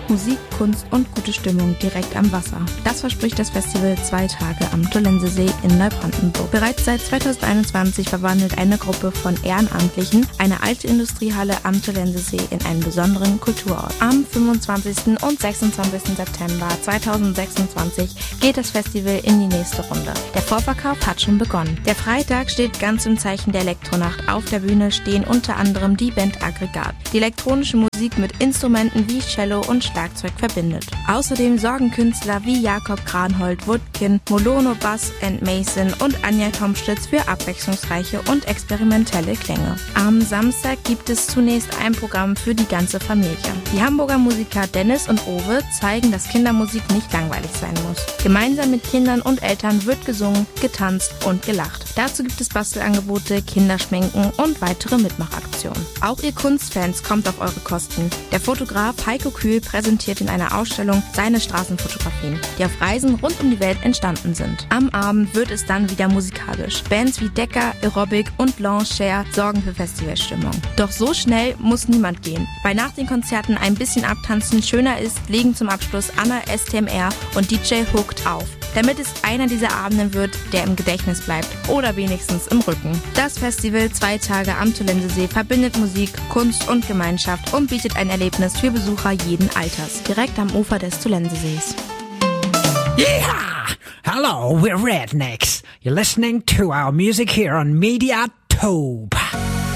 Musik, Kunst und gute Stimmung direkt am Wasser. Das verspricht das Festival 2 Tage am Tollensesee in Neubrandenburg. Bereits seit 2021 verwandelt eine Gruppe von Ehrenamtlichen eine alte Industriehalle am Tollensesee in einen besonderen Kulturort. Am 25. und 26. September 2026 geht das Festival in die nächste Runde. Der Vorverkauf hat schon begonnen. Der Freitag steht ganz im Zeichen der Elektronacht. Auf der Bühne stehen unter anderem die Band Aggregat, die elektronische Musik mit Instrumenten wie Cello und Schlagzeug verbindet. Außerdem sorgen Künstler wie Jakob Granhold, Woodkin, Molono Bass & Mason und Anja Tomstitz für abwechslungsreiche und experimentelle Klänge. Am Samstag gibt es zunächst ein Programm für die ganze Familie. Die Hamburger Musiker Dennis und Owe zeigen, dass Kindermusik nicht langweilig sein muss. Gemeinsam mit Kindern und Eltern wird gesungen, getanzt und gelacht. Dazu gibt es Bastelangebote, Kinderschminken und weitere Mitmachaktionen. Auch ihr Kunstfans kommt auf eure Kosten. Der Fotograf Heiko Kühl präsentiert in einer Ausstellung seine Straßenfotografien, die auf Reisen rund um die Welt entstanden sind. Am Abend wird es dann wieder musikalisch. Bands wie Decker, Aerobic und Lancher sorgen für Festivalstimmung. Doch so schnell muss niemand gehen. Weil nach den Konzerten ein bisschen abtanzen schöner ist, legen zum Abschluss Anna STMR und DJ Hooked auf, damit es einer dieser Abende wird, der im Gedächtnis bleibt oder wenigstens im Rücken. Das Festival 2 Tage am Tollensesee verbindet Musik, Kunst und Gemeinschaft und bietet ein Erlebnis für Besucher jeden Alters, direkt am Ufer des Tollensesees. Yeah! Hello, we're Rednecks. You're listening to our music here on Media Tube.